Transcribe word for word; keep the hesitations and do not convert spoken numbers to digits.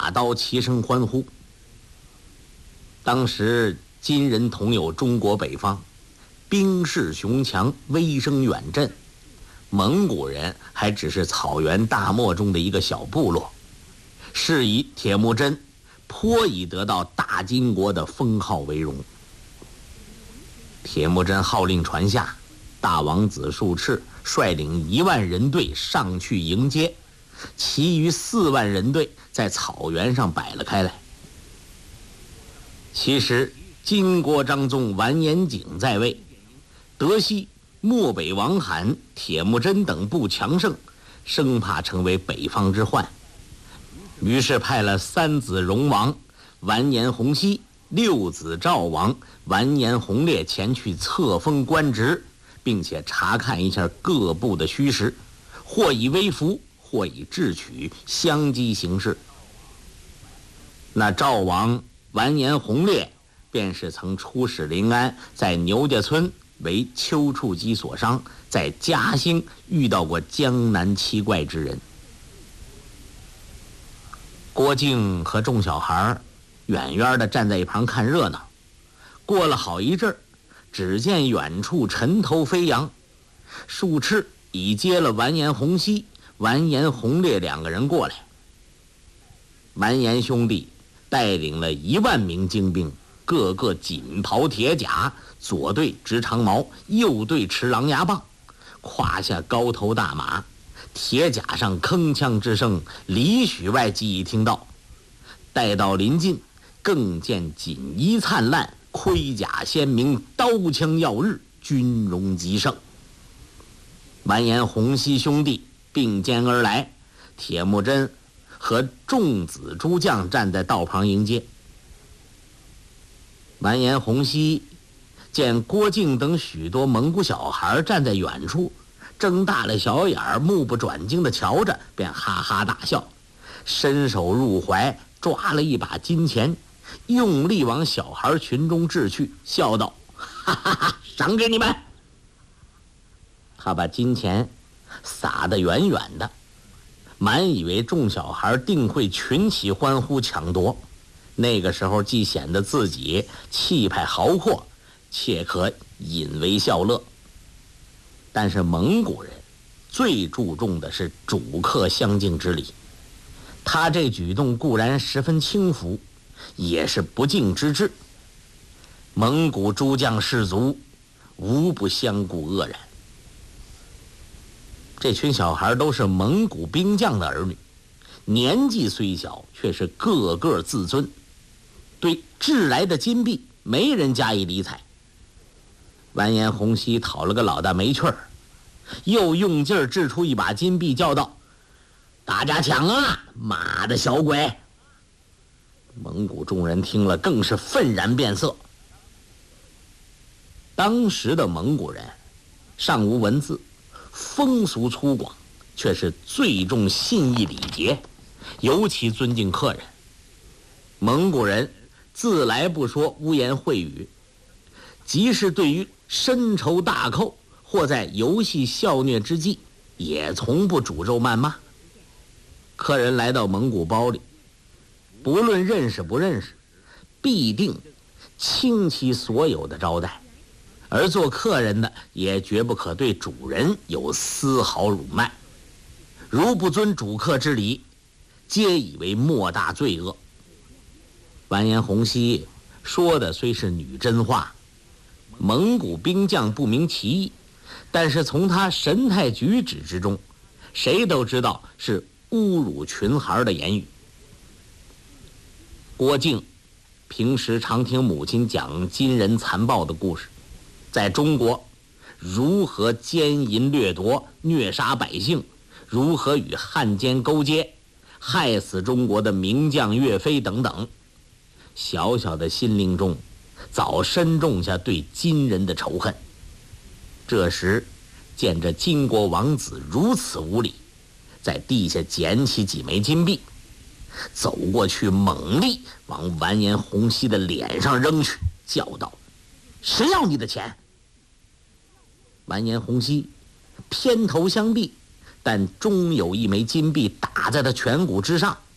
马刀齐声欢呼。当时金人统有中国北方，兵势雄强，威声远震，蒙古人还只是草原大漠中的一个小部落，是以铁木真颇以得到大金国的封号为荣。铁木真号令传下，大王子术赤率领一万人队上去迎接，其余四万人队在草原上摆了开来。其实金国章宗完颜景在位，德西、漠北王罕、铁木真等不强盛，生怕成为北方之患，于是派了三子荣王完颜洪熙、六子赵王完颜洪烈前去册封官职，并且查看一下各部的虚实，或以威服，或以智取，相机行事。那赵王完颜洪烈便是曾出使临安，在牛家村为丘处机所伤，在嘉兴遇到过江南奇怪之人。郭靖和众小孩远远地站在一旁看热闹。过了好一阵儿，只见远处尘头飞扬，术赤已接了完颜洪熙、完颜洪烈两个人过来。完颜兄弟带领了一万名精兵，个个锦袍铁甲，左队执长矛，右队持狼牙棒，胯下高头大马，铁甲上铿锵之声里许外即已听到。待到临近，更见锦衣灿烂，盔甲鲜明，刀枪耀日，军容极盛。完颜洪熙兄弟并肩而来，铁木真和众子诸将站在道旁迎接。完颜洪熙见郭靖等许多蒙古小孩站在远处，睁大了小眼儿，目不转睛地瞧着，便哈哈大笑，伸手入怀，抓了一把金钱，用力往小孩群中掷去，笑道：哈哈哈，赏给你们。他把金钱撒得远远的，满以为众小孩定会群起欢呼抢夺，那个时候既显得自己气派豪阔，且可引为笑乐。但是蒙古人最注重的是主客相敬之礼，他这举动固然十分轻浮，也是不敬之至。蒙古诸将士卒无不相顾愕然。这群小孩都是蒙古兵将的儿女，年纪虽小，却是个个自尊，对掷来的金币没人加以理睬。完颜洪熙讨了个老大没趣儿，又用劲儿掷出一把金币，叫道：大家抢啊，妈的小鬼！蒙古众人听了更是愤然变色。当时的蒙古人尚无文字，风俗粗犷，却是最重信义礼节，尤其尊敬客人。蒙古人自来不说污言秽语，即是对于深仇大寇或在游戏笑谑之际，也从不诅咒谩骂。客人来到蒙古包里，不论认识不认识，必定倾其所有的招待，而做客人的也绝不可对主人有丝毫辱慢，如不遵主客之礼，皆以为莫大罪恶。完颜洪熙说的虽是女真话，蒙古兵将不明其意，但是从他神态举止之中，谁都知道是侮辱群孩的言语。郭靖平时常听母亲讲金人残暴的故事，在中国如何奸淫掠夺，虐杀百姓，如何与汉奸勾结，害死中国的名将岳飞等等，小小的心灵中早深种下对金人的仇恨。这时见着金国王子如此无礼，在地下捡起几枚金币，走过去猛力往完颜洪熙的脸上扔去，叫道：谁要你的钱？完颜洪熙偏头相避，但终有一枚金币打在他颧骨之上，